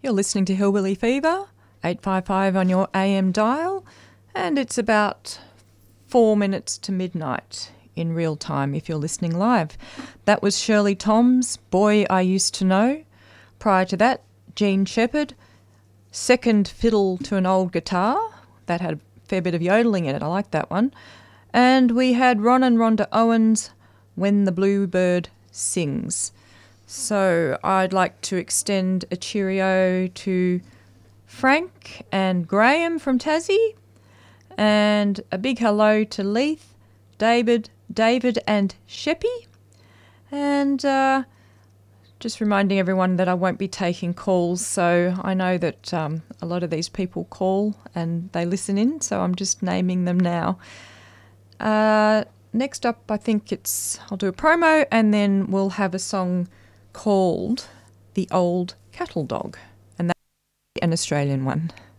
You're listening to Hillbilly Fever, 855 on your AM dial, and it's about 4 minutes to midnight in real time if you're listening live. That was Shirley Tom's Boy I Used to Know. Prior to that, Jean Shepherd, Second Fiddle to an Old Guitar. That had a fair bit of yodeling in it. I like that one. And we had Ron and Rhonda Owens, When the Bluebird Sings. So I'd like to extend a cheerio to Frank and Graham from Tassie, and a big hello to Leith, David and Sheppy, and just reminding everyone that I won't be taking calls, so I know that a lot of these people call and they listen in, so I'm just naming them now. Next up, I think I'll do a promo, and then we'll have a song called The Old Cattle Dog, and that's an Australian one.